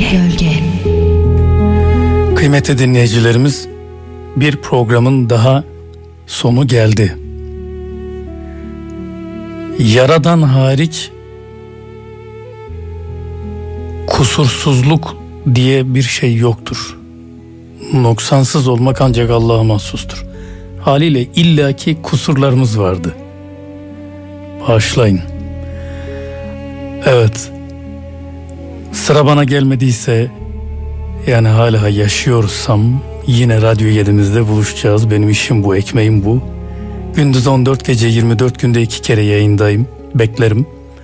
Gölge. Kıymetli dinleyicilerimiz, bir programın daha sonu geldi. Yaradan hariç kusursuzluk diye bir şey yoktur. Noksansız olmak ancak Allah'a mahsustur. Haliyle illaki kusurlarımız vardı. Bağışlayın. Evet. Sıra bana gelmediyse, yani hala yaşıyorsam yine Radyo 7'mizde buluşacağız. Benim işim bu, ekmeğim bu. Gündüz 14, gece 24, günde 2 kere yayındayım. Beklerim.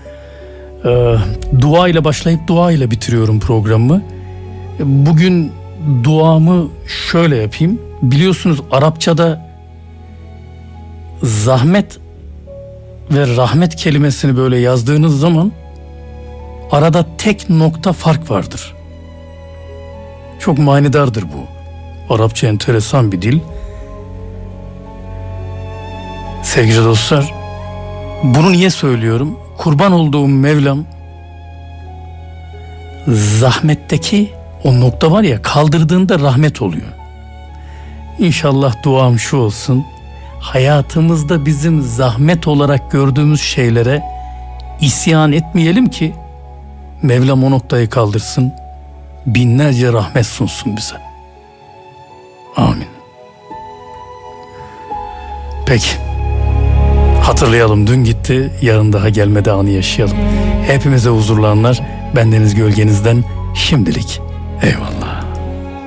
Dua ile başlayıp dua ile bitiriyorum programımı. Bugün duamı şöyle yapayım. Biliyorsunuz Arapçada zahmet ve rahmet kelimesini böyle yazdığınız zaman arada tek nokta fark vardır. Çok manidardır bu. Arapça enteresan bir dil. Sevgili dostlar, bunu niye söylüyorum? Kurban olduğum Mevlam, zahmetteki o nokta var ya, kaldırdığında rahmet oluyor. İnşallah duam şu olsun: hayatımızda bizim zahmet olarak gördüğümüz şeylere isyan etmeyelim ki Mevlam o noktayı kaldırsın, binlerce rahmet sunsun bize. Amin. Peki, hatırlayalım, dün gitti, yarın daha gelmedi anı yaşayalım. Hepimize huzurlu anlar bendeniz gölgenizden, şimdilik eyvallah.